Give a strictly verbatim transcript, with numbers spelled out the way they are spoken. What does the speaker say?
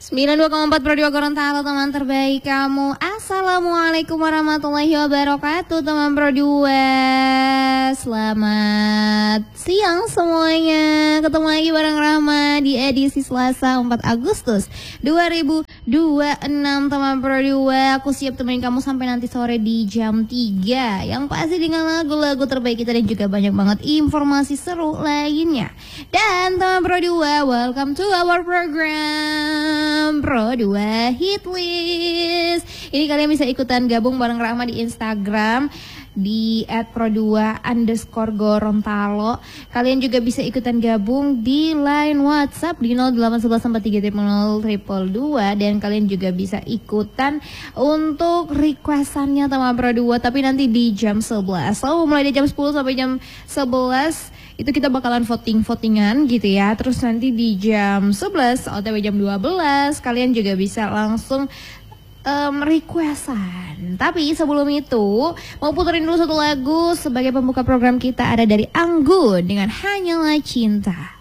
sembilan puluh dua koma empat Pro Gorontalo, teman terbaik kamu. Assalamualaikum warahmatullahi wabarakatuh, teman Pro dua. Selamat siang semuanya. Ketemu lagi bareng Rahma di edisi Selasa empat Agustus dua ribu dua puluh enam, teman Pro dua. Aku siap temenin kamu sampai nanti sore di jam tiga. Yang pasti dengan lagu-lagu terbaik kita dan juga banyak banget informasi seru lainnya. Dan teman Pro dua, welcome to our program Pro dua Hit List. Ini kalian bisa ikutan gabung bareng Rahma di Instagram di at pro dua underscore Gorontalo. Kalian juga bisa ikutan gabung di line WhatsApp di nol delapan satu satu empat tiga nol nol dua. Dan kalian juga bisa ikutan untuk requestannya teman Pro dua, tapi nanti di jam sebelas. So mulai dari jam sepuluh sampai jam sebelas itu kita bakalan voting-votingan gitu ya. Terus nanti di jam sebelas atau jam dua belas kalian juga bisa langsung um, requestan. Tapi sebelum itu mau puterin dulu satu lagu sebagai pembuka program kita, ada dari Anggun dengan Hanyalah Cinta.